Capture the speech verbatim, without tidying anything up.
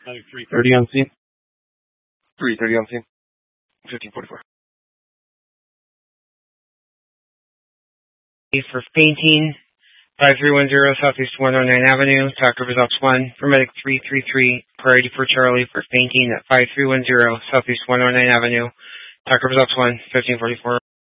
three thirty on scene. three thirty on scene. fifteen forty-four. For fainting, five three one zero Southeast one oh nine Avenue, Tucker results one. Paramedic three three three, priority for Charlie for fainting at five three one zero Southeast one oh nine Avenue, Tucker results one, fifteen forty-four.